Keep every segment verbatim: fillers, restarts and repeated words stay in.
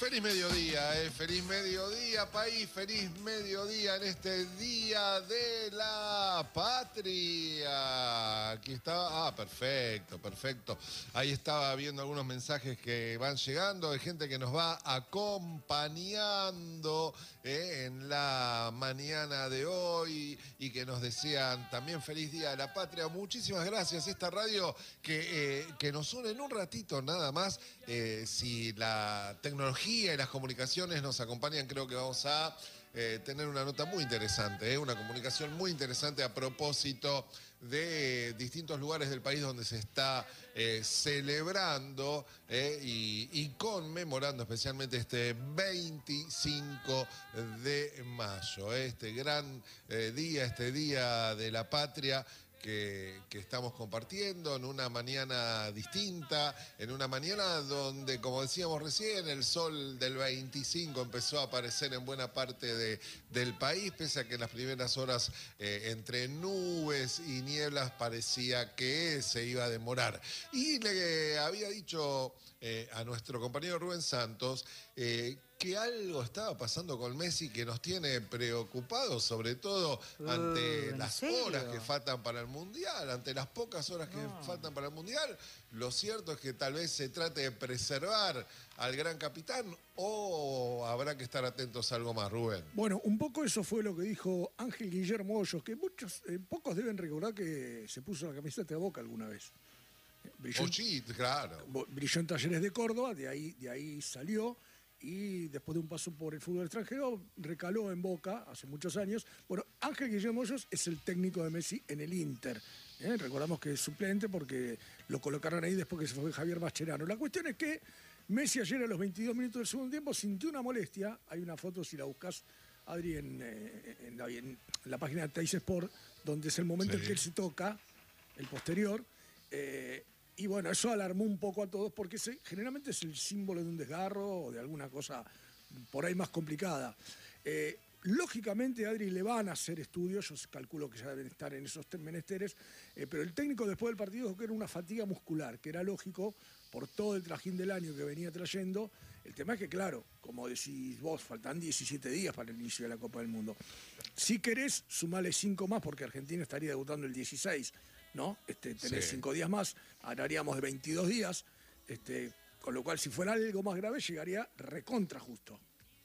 Feliz mediodía, eh. Feliz mediodía, país. Feliz mediodía en este Día de la Patria. Aquí está. Ah, perfecto, perfecto. Ahí estaba viendo algunos mensajes que van llegando de gente que nos va acompañando eh, en la mañana de hoy y que nos desean también feliz Día de la Patria. Muchísimas gracias. Esta radio que, eh, que nos une en un ratito nada más. Eh, si la tecnología y las comunicaciones nos acompañan, creo que vamos a eh, tener una nota muy interesante, ¿eh? Una comunicación muy interesante a propósito de distintos lugares del país donde se está eh, celebrando eh, y, y conmemorando especialmente este veinticinco de mayo, ¿eh? Este gran eh, día, este Día de la Patria. Que, que estamos compartiendo en una mañana distinta, en una mañana donde, como decíamos recién, el sol del veinticinco empezó a aparecer en buena parte de, del país, pese a que en las primeras horas eh, entre nubes y nieblas parecía que se iba a demorar. Y le había dicho eh, a nuestro compañero Rubén Santos eh, que algo estaba pasando con Messi que nos tiene preocupados, sobre todo ante uh, las serio? horas que faltan para el Mundial, ante las pocas horas que no. faltan para el Mundial. Lo cierto es que tal vez se trate de preservar al gran capitán o habrá que estar atentos a algo más, Rubén. Bueno, un poco eso fue lo que dijo Ángel Guillermo Hoyos, que muchos, eh, pocos deben recordar que se puso la camiseta de Boca alguna vez. Brilló, oh, sí, claro. Brilló en Talleres de Córdoba, de ahí, de ahí salió. Y después de un paso por el fútbol extranjero, recaló en Boca hace muchos años. Bueno, Ángel Guillermo Hoyos es el técnico de Messi en el Inter. ¿eh? Recordamos que es suplente porque lo colocaron ahí después que se fue Javier Mascherano. La cuestión es que Messi ayer a los veintidós minutos del segundo tiempo sintió una molestia. Hay una foto, si la buscas, Adri, en, en, la, en la página de Teis Sport, donde es el momento sí. en que él se toca, el posterior. Eh, Y bueno, eso alarmó un poco a todos porque se, generalmente es el símbolo de un desgarro o de alguna cosa por ahí más complicada. Eh, lógicamente, Adri, le van a hacer estudios, yo calculo que ya deben estar en esos menesteres, eh, pero el técnico después del partido dijo que era una fatiga muscular, que era lógico por todo el trajín del año que venía trayendo. El tema es que, claro, como decís vos, faltan diecisiete días para el inicio de la Copa del Mundo. Si querés, sumale cinco más porque Argentina estaría debutando el dieciséis. ¿no? Este, tenés sí. cinco días más, hablaríamos de veintidós días, este, con lo cual si fuera algo más grave llegaría recontra justo.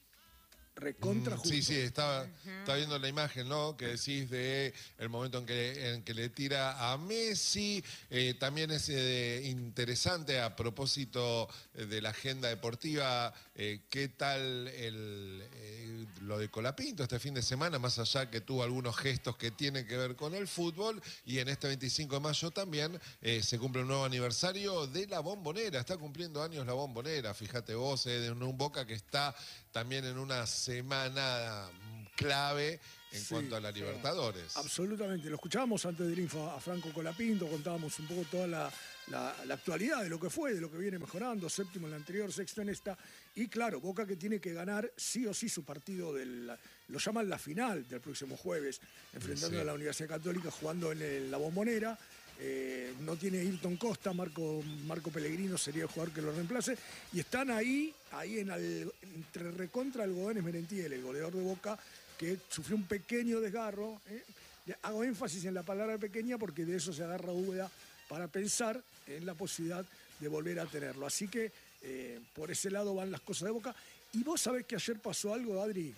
Recontra justo. Sí, sí, estaba, uh-huh. estaba viendo la imagen, ¿no? Que decís de el momento en que, en que le tira a Messi. Eh, también es eh, interesante a propósito de la agenda deportiva, eh, qué tal el, eh, lo de Colapinto este fin de semana, más allá que tuvo algunos gestos que tienen que ver con el fútbol. Y en este veinticinco de mayo también eh, se cumple un nuevo aniversario de la Bombonera. Está cumpliendo años la Bombonera, fíjate vos, eh, de un Boca que está también en una semana clave en sí, cuanto a la Libertadores. Sí, absolutamente. Lo escuchábamos antes del info a Franco Colapinto, contábamos un poco toda la, la, la actualidad de lo que fue, de lo que viene mejorando, séptimo en la anterior, sexto en esta. Y claro, Boca que tiene que ganar sí o sí su partido, del, lo llaman la final del próximo jueves, enfrentando sí. a la Universidad Católica, jugando en el, la Bombonera. Eh, no tiene Ayrton Costa, Marco, Marco Pellegrino sería el jugador que lo reemplace, y están ahí, ahí en al, entre recontra Algodones Merentiel, el goleador de Boca, que sufrió un pequeño desgarro. ¿eh? Hago énfasis en la palabra pequeña porque de eso se agarra Úbeda para pensar en la posibilidad de volver a tenerlo. Así que eh, por ese lado van las cosas de Boca. Y vos sabés que ayer pasó algo, Adri,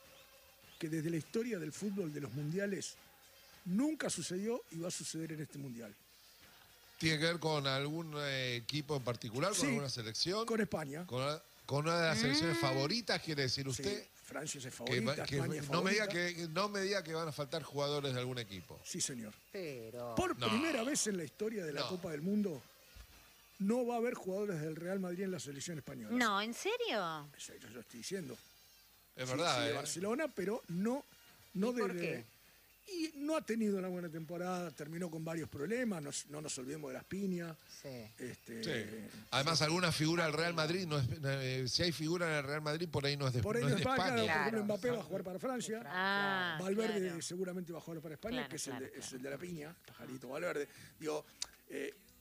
que desde la historia del fútbol, de los mundiales, nunca sucedió y va a suceder en este mundial. ¿Tiene que ver con algún eh, equipo en particular, con sí, alguna selección? Con España. Con, con una de las selecciones mm. favoritas, quiere decir usted. Sí, Francia es favorita, que, que España es no favorita. Me diga que, no me diga que van a faltar jugadores de algún equipo. Sí, señor. Pero... Por no. primera vez en la historia de la no. Copa del Mundo, no va a haber jugadores del Real Madrid en la selección española. No, ¿en serio? Eso yo, yo estoy diciendo. Es sí, verdad. Sí, de eh. Barcelona, pero no, no ¿Y de... por qué? Y no ha tenido una buena temporada, terminó con varios problemas, no, no nos olvidemos de las piñas. Sí. Este, sí. Además, alguna figura del Real Madrid, no es, eh, si hay figura en el Real Madrid, por ahí no es de, por ahí no no es de España. España. Claro, por ejemplo, Claro. Mbappé va a jugar para Francia. Ah, Valverde claro. seguramente va a jugar para España, Claro, que es, claro, el de, claro. es el de la piña, pajarito Valverde. Digo, eh,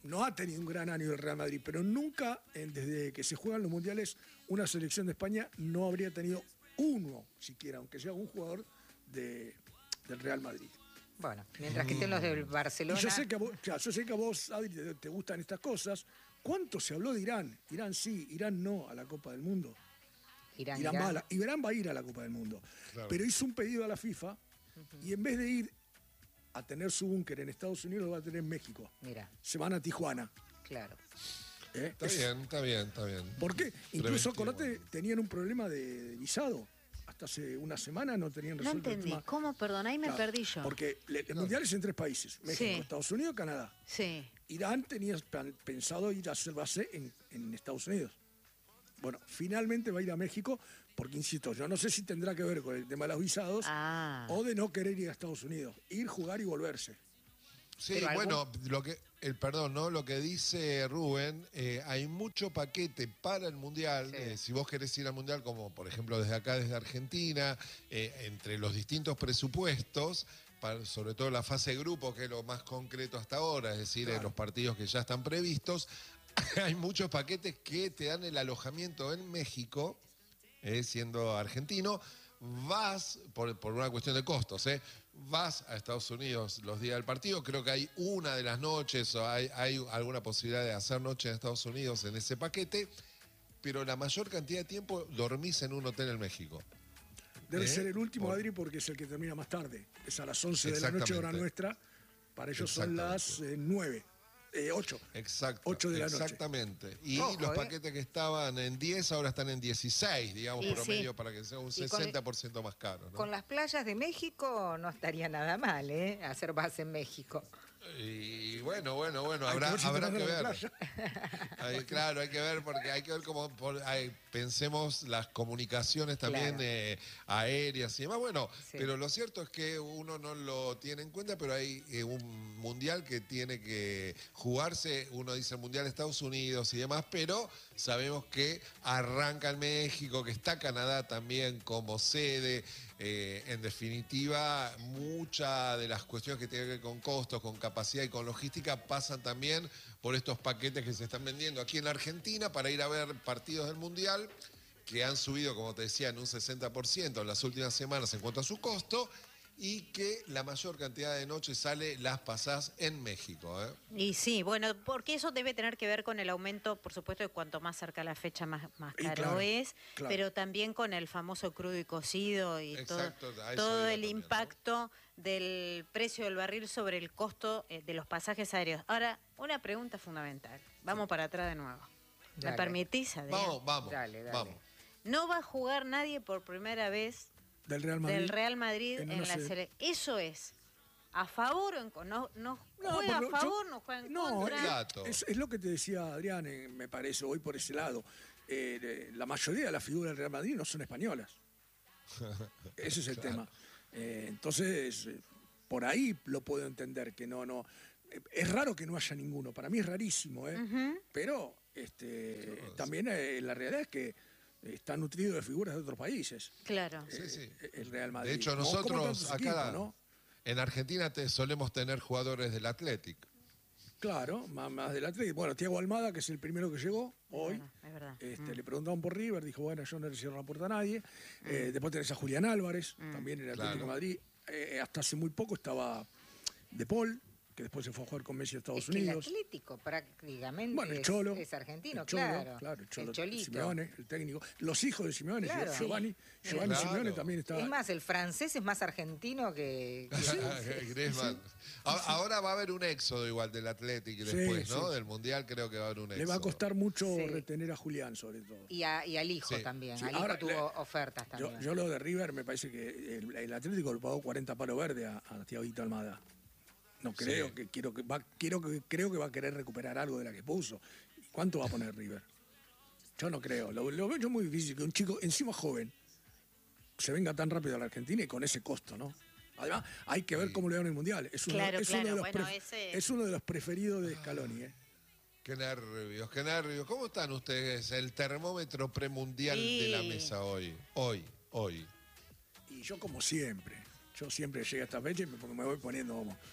no ha tenido un gran año el Real Madrid, pero nunca, eh, desde que se juegan los mundiales, una selección de España no habría tenido uno siquiera, aunque sea un jugador de, del Real Madrid. Bueno, mientras que estén los del Barcelona... Y yo sé que a vos, ya, yo sé que a vos, Adri, te, te gustan estas cosas. ¿Cuánto se habló de Irán? Irán sí, Irán no a la Copa del Mundo. Irán, Irán, Irán. Va a la- Irán va a ir a la Copa del Mundo. Claro. Pero hizo un pedido a la FIFA uh-huh. y en vez de ir a tener su búnker en Estados Unidos, lo va a tener en México. Mira, Se van a Tijuana. claro. ¿Eh? Está Es- bien, está bien, está bien. ¿Por qué? Incluso, Preventivo. acordate, tenían un problema de, de visado. Hasta hace una semana no tenían No resuelto el entendí. tema. ¿Cómo? Perdón, ahí me Claro, perdí yo. Porque le- el mundial es en tres países. México, Sí. Estados Unidos, Canadá. Sí. Irán tenía plan- pensado ir a hacer base en, en Estados Unidos. Bueno, finalmente va a ir a México porque, insisto, yo no sé si tendrá que ver con el tema de los visados Ah. o de no querer ir a Estados Unidos. Ir, jugar y volverse. Sí, Pero algún- bueno, lo que, el perdón, ¿no? Lo que dice Rubén, eh, hay mucho paquete para el Mundial. Sí. Eh, si vos querés ir al Mundial, como por ejemplo desde acá, desde Argentina, eh, entre los distintos presupuestos, para- sobre todo la fase de grupo, que es lo más concreto hasta ahora, es decir, Claro. en los partidos que ya están previstos, hay muchos paquetes que te dan el alojamiento en México, eh, siendo argentino, vas, por, por una cuestión de costos, ¿eh? Vas a Estados Unidos los días del partido, creo que hay una de las noches o hay, hay alguna posibilidad de hacer noche en Estados Unidos en ese paquete, pero la mayor cantidad de tiempo dormís en un hotel en México. Debe ¿Eh? ser el último, Por- Adri, porque es el que termina más tarde. Es a las once de la noche, hora Exactamente. nuestra. Para ellos son las eh, nueve, eh, ocho. Exacto, Ocho de la noche. exactamente. Y Ojo, los ¿eh? paquetes que estaban en diez ahora están en dieciséis, digamos, Y promedio, sí. para que sea un Y con el- sesenta por ciento más caro, ¿no? Con las playas de México no estaría nada mal, ¿eh? Hacer base en México. Y bueno, bueno, bueno, Hay habrá, ver si habrá tenés que la ver. playa. Hay- claro, hay que ver porque hay que ver cómo por- hay- pensemos las comunicaciones también Claro. eh, aéreas y demás. Bueno, Sí. pero lo cierto es que uno no lo tiene en cuenta, pero hay eh, un mundial que tiene que jugarse. Uno dice el mundial de Estados Unidos y demás, pero sabemos que arranca en México, que está Canadá también como sede. Eh, en definitiva, muchas de las cuestiones que tienen que ver con costos, con capacidad y con logística pasan también por estos paquetes que se están vendiendo aquí en la Argentina para ir a ver partidos del Mundial, que han subido, como te decía, en un sesenta por ciento en las últimas semanas en cuanto a su costo, y que la mayor cantidad de noches sale las pasás en México. ¿eh? Y sí, bueno, porque eso debe tener que ver con el aumento, por supuesto, de cuanto más cerca la fecha, más, más Y caro claro, es, claro. pero también con el famoso crudo y cocido y Exacto, todo, a eso todo iba el también, ¿no? impacto del precio del barril sobre el costo eh, de los pasajes aéreos. Ahora, una pregunta fundamental. Vamos para atrás de nuevo. ¿Me Dale. permitís, Adrián? Vamos, vamos, Dale, dale. vamos. No va a jugar nadie por primera vez Del Real Madrid. del Real Madrid en en, una la sede. selección. Eso es. ¿A favor o en contra? No, no, No, juega pero a yo- favor, no juega en No, contra. Exacto. es, es lo que te decía Adrián, eh, me parece, hoy por ese lado. Eh, eh, la mayoría de las figuras del Real Madrid no son españolas. Ese es el tema. Eh, entonces, eh, por ahí lo puedo entender, que no, no. eh, Es raro que no haya ninguno, para mí es rarísimo, ¿eh? Ujú. Pero este, también eh, la realidad es que está nutrido de figuras de otros países. Claro. Sí, sí. eh, el Real Madrid. De hecho, Como- como nosotros tantos acá equipos, ¿no? en Argentina te, solemos tener jugadores del Athletic. Claro, más, más del Atlético. Bueno, Thiago Almada, que es el primero que llegó hoy. Bueno, es verdad. Este, Mm. Le preguntaban por River, dijo, bueno, yo no le cierro la puerta a nadie. Eh, después tenés a Julián Álvarez, también en el Atlético Claro. de Madrid. Eh, hasta hace muy poco estaba De Paul, que después se fue a jugar con Messi a Estados Es que el Unidos. Atlético prácticamente Bueno, el es, Cholo. es argentino, el Cholo, claro. el Cholo, el Cholito. Simeone, el técnico. Los hijos de Simeone, Claro. Giovanni, Giovanni Claro. Simeone también está. Es más, el francés es más argentino que... que- Griezmann. A- Ahora va a haber un éxodo igual del Athletic Sí, después, ¿no? sí. Del Mundial creo que va a haber un éxodo. Le va a costar mucho Sí. retener a Julián, sobre todo. Y, a- y al hijo Sí. también. Sí, al hijo ahora tuvo le- ofertas Yo, también. yo lo de River me parece que el, el Atlético le pagó cuarenta palos verdes a, a Thiaguito Almada. No creo Sí. que quiero que va, quiero que creo que va a querer recuperar algo de la que puso. ¿Cuánto va a poner River? Yo no creo. Lo, lo veo yo muy difícil que un chico encima joven se venga tan rápido a la Argentina y con ese costo, ¿no? Además, hay que ver Sí. cómo le va en el Mundial. Es uno, Claro, es uno claro, de los bueno, pref- ese- es uno de los preferidos de Scaloni, ¿eh? Qué nervios, qué nervios. ¿Cómo están ustedes? El termómetro premundial Sí. de la mesa hoy. Hoy, hoy. Y yo como siempre, yo siempre llego a esta fecha y me, porque me voy poniendo como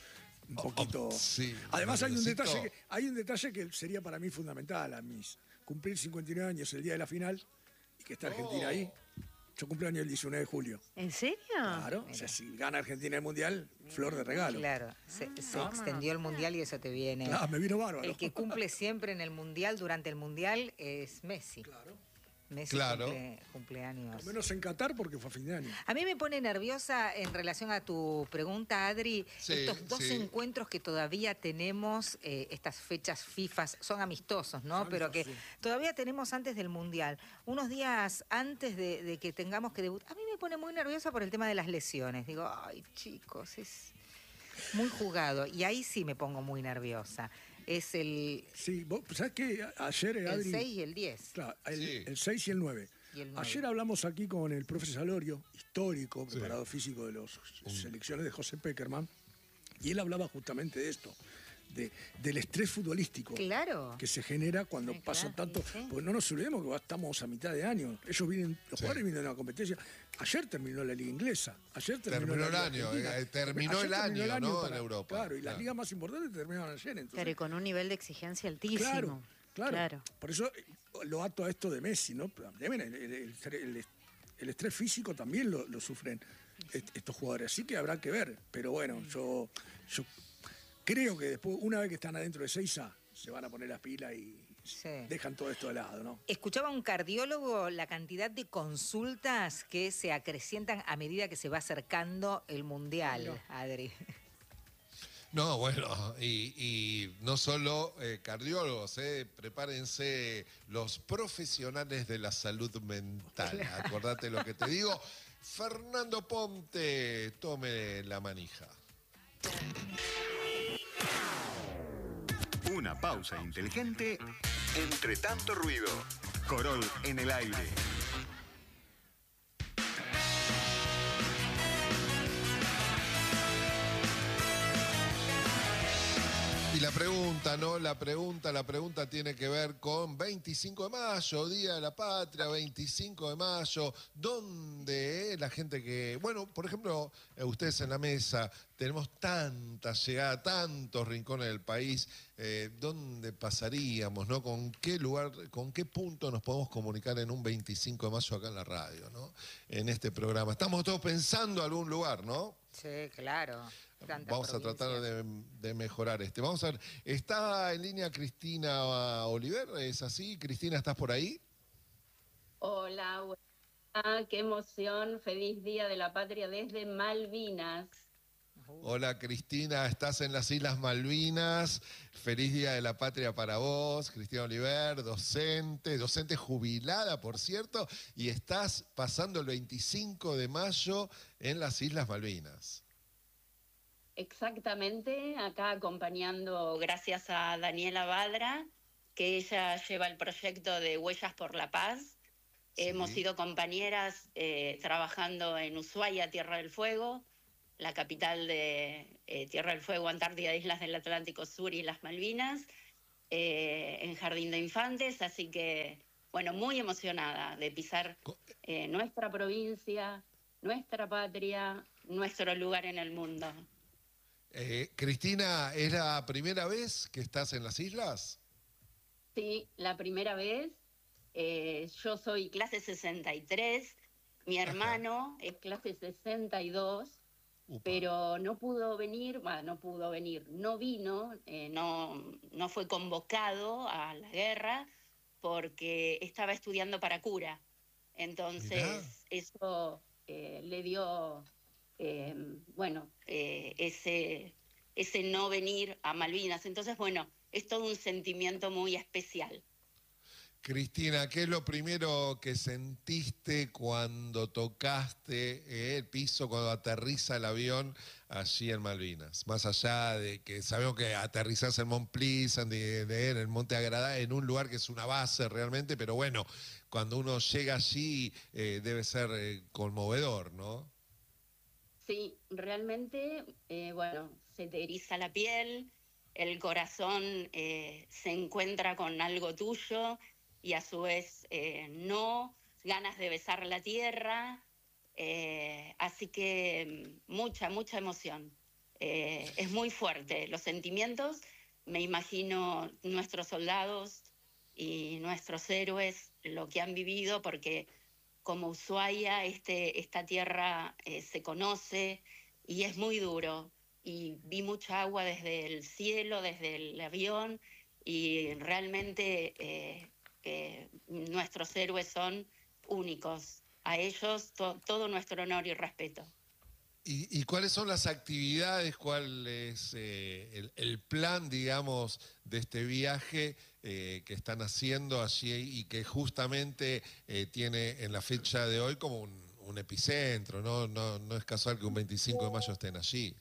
un poquito. Oh, sí, Además hay un nerviosito. detalle que, hay un detalle que sería para mí fundamental a mis cumplir cincuenta y nueve años el día de la final y que está Argentina Oh. ahí. Yo cumplo año el diecinueve de julio. ¿En serio? Claro, o sea, si gana Argentina el Mundial, flor de regalo. Claro, se, se Ah, extendió el mundial y eso te viene. Ah, me vino bárbaro. El que cumple siempre en el mundial, durante el mundial, es Messi. Claro. Messi Claro. cumple, cumpleaños. Al menos en Qatar porque fue a fin de año. A mí me pone nerviosa en relación a tu pregunta, Adri, Sí, estos dos sí. encuentros que todavía tenemos, eh, estas fechas FIFA, son amistosos, ¿no? Son Pero que amistosos, sí. todavía tenemos antes del Mundial, unos días antes de, de que tengamos que debutar. A mí me pone muy nerviosa por el tema de las lesiones. Digo, ay, chicos, es muy jugado. Y ahí sí me pongo muy nerviosa. Es el, Sí, vos, ¿sabés qué? Ayer, el Adri. seis y el diez. Claro, el, Sí. el seis y el nueve. Y el nueve. Ayer hablamos aquí con el profesor Salorio, histórico, preparador físico de las selecciones de José Peckerman, y él hablaba justamente de esto, de, del estrés futbolístico Claro. que se genera cuando Sí, pasa claro, tanto. sí. Porque no nos olvidemos que estamos a mitad de año. Ellos vienen, los Sí. jugadores vienen de una competencia. Ayer terminó la liga inglesa. Ayer terminó, Terminó la el Liga año, Argentina. eh, terminó Ayer el año, ¿no? para- en Europa. Claro, y las Claro. ligas más importantes terminaron ayer. Entonces, Claro, y con un nivel de exigencia altísimo. Claro, claro, Claro. Por eso eh, lo ato a esto de Messi, ¿no? También el, el- el- el- el estrés físico también lo, lo sufren est- estos jugadores. Así que habrá que ver. Pero bueno, yo, yo creo que después, una vez que están adentro de Seiza, se van a poner las pilas y Sí. dejan todo esto de lado, ¿no? Escuchaba a un cardiólogo la cantidad de consultas que se acrecientan a medida que se va acercando el Mundial, Adri. No, bueno, y, y no solo eh, cardiólogos, eh, prepárense los profesionales de la salud mental. Acordate lo que te digo. Fernando Ponte, tome la manija. Una pausa inteligente entre tanto ruido. Corol en el aire. Y la pregunta, ¿no? La pregunta, la pregunta tiene que ver con veinticinco de mayo, Día de la Patria, veinticinco de mayo, donde la gente que, bueno, por ejemplo, eh, ustedes en la mesa, tenemos tanta llegada, tantos rincones del país, eh, ¿dónde pasaríamos, no? ¿Con qué lugar, con qué punto nos podemos comunicar en un veinticinco de mayo acá en la radio, ¿no? En este programa. Estamos todos pensando algún lugar, ¿no? Sí, claro. Tantas Vamos a tratar provincias. de, de mejorar este. Vamos a ver, está en línea Cristina Oliver, ¿es así? Cristina, ¿estás por ahí? Hola, buena, qué emoción, feliz Día de la Patria desde Malvinas. Hola Cristina, estás en las Islas Malvinas. Feliz Día de la Patria para vos, Cristina Oliver, docente, docente jubilada, por cierto, y estás pasando el veinticinco de mayo en las Islas Malvinas. Exactamente, acá acompañando, gracias a Daniela Badra, que ella lleva el proyecto de Huellas por la Paz. Sí. Hemos sido compañeras eh, trabajando en Ushuaia, Tierra del Fuego, la capital de eh, Tierra del Fuego, Antártida, Islas del Atlántico Sur y las Malvinas, eh, en Jardín de Infantes, así que, bueno, muy emocionada de pisar eh, nuestra provincia, nuestra patria, nuestro lugar en el mundo. Eh, Cristina, ¿es la primera vez que estás en las islas? Sí, la primera vez. Eh, yo soy clase sesenta y tres, mi hermano es clase sesenta y dos, Upa. pero no pudo venir, bueno, no pudo venir, no vino, eh, no, no fue convocado a la guerra porque estaba estudiando para cura. Entonces, Mirá. eso eh, le dio, eh, bueno, eh, ese, ese no venir a Malvinas. Entonces, bueno, es todo un sentimiento muy especial. Cristina, ¿qué es lo primero que sentiste cuando tocaste eh, el piso, cuando aterriza el avión allí en Malvinas? Más allá de que sabemos que aterrizás en Mont Pleasant, de, de, en el Monte Agradá, en un lugar que es una base realmente, pero bueno, cuando uno llega allí eh, debe ser eh, conmovedor, ¿no? Sí, realmente, eh, bueno, se te eriza la piel, el corazón eh, se encuentra con algo tuyo y a su vez eh, no, ganas de besar la tierra, eh, así que mucha, mucha emoción. eh, es muy fuerte. Los sentimientos, me imagino nuestros soldados y nuestros héroes, lo que han vivido, porque como Ushuaia, este, esta tierra eh, se conoce y es muy duro. Y vi mucha agua desde el cielo, desde el avión, y realmente eh, eh, nuestros héroes son únicos. A ellos to- todo nuestro honor y respeto. ¿Y, y cuáles son las actividades, cuál es eh, el, el plan, digamos, de este viaje eh, que están haciendo allí y que justamente eh, tiene en la fecha de hoy como un, un epicentro, ¿no? No, no es casual que un veinticinco de mayo estén allí.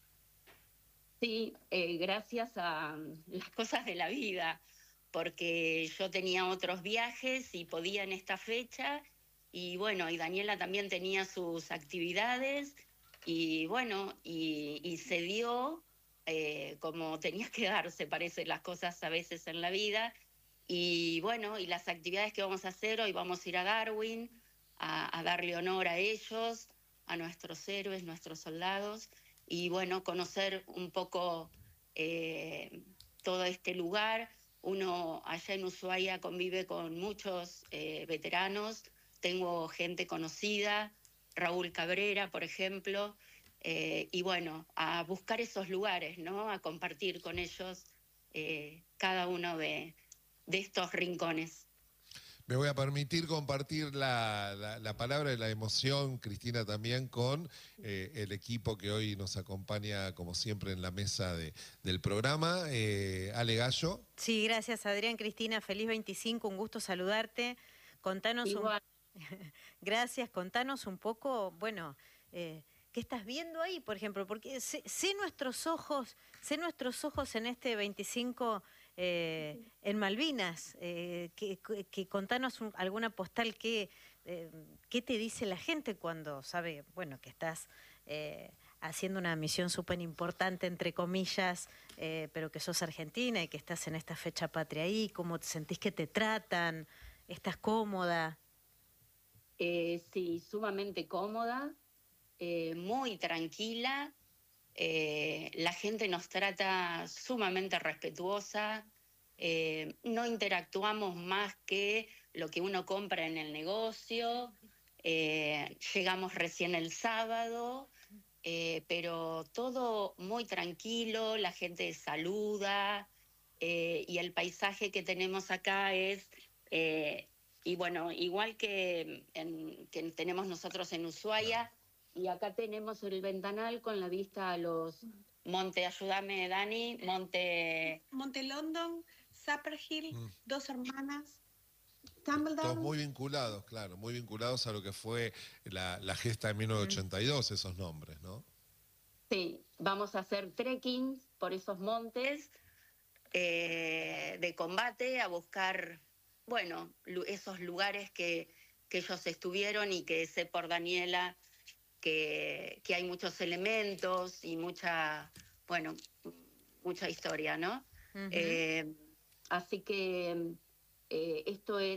Sí, eh, gracias a mm, las cosas de la vida, porque yo tenía otros viajes y podía en esta fecha, y bueno, y Daniela también tenía sus actividades, y bueno, y, y se dio eh, como tenía que darse, parece, las cosas a veces en la vida, y bueno, y las actividades que vamos a hacer, hoy vamos a ir a Darwin, a, a darle honor a ellos, a nuestros héroes, nuestros soldados, y bueno, conocer un poco eh, todo este lugar. Uno allá en Ushuaia convive con muchos eh, veteranos, tengo gente conocida, Raúl Cabrera, por ejemplo, eh, y bueno, a buscar esos lugares, ¿no? A compartir con ellos eh, cada uno de, de estos rincones. Me voy a permitir compartir la, la, la palabra de la emoción, Cristina, también con eh, el equipo que hoy nos acompaña, como siempre, en la mesa de, del programa. Eh, Ale Gallo. Sí, gracias Adrián, Cristina, feliz veinticinco, un gusto saludarte. Contanos un... Igual. Gracias, contanos un poco, bueno, eh, ¿qué estás viendo ahí, por ejemplo? Porque sé, sé nuestros ojos, sé nuestros ojos en este veinticinco eh, en Malvinas, eh, que, que, que contanos un- alguna postal, que, eh, ¿qué te dice la gente cuando sabe, bueno, que estás eh, haciendo una misión súper importante, entre comillas, eh, pero que sos argentina y que estás en esta fecha patria ahí? ¿Cómo te sentís que te tratan? ¿Estás cómoda? Eh, sí, sumamente cómoda, eh, muy tranquila. Eh, la gente nos trata sumamente respetuosa, eh, no interactuamos más que lo que uno compra en el negocio, eh, llegamos recién el sábado, eh, pero todo muy tranquilo, la gente saluda, eh, y el paisaje que tenemos acá es, eh, y bueno, igual que, en, que tenemos nosotros en Ushuaia, y acá tenemos el ventanal con la vista a los Monte, ayúdame Dani, Monte... Monte London, Sapper Hill, Mm. Dos Hermanas, Todos Tumbledown. muy vinculados, claro, muy vinculados a lo que fue la, la gesta de mil novecientos ochenta y dos, esos nombres, ¿no? Sí, vamos a hacer trekking por esos montes eh, de combate, a buscar, bueno, lu- esos lugares que, que ellos estuvieron, y que sé por Daniela que, que hay muchos elementos y mucha, bueno, mucha historia, ¿no? Ujú. Eh, así que eh, esto es